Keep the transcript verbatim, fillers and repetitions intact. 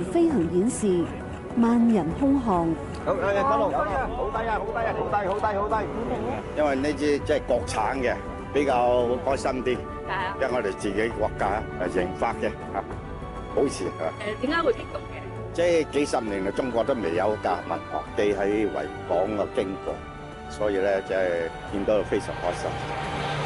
飛行演示，萬人空巷。 好，誒，一路，好低啊，好低啊，好低，好低，好低。因為呢支即係國產嘅，比較開心啲。 係啊。 因為我哋自己國家誒研發嘅嚇，好似嚇。 誒點解會激動嘅？ 即係幾十年嘅中國都未有架民航機喺維港嘅經過，所以咧即係見到非常開心。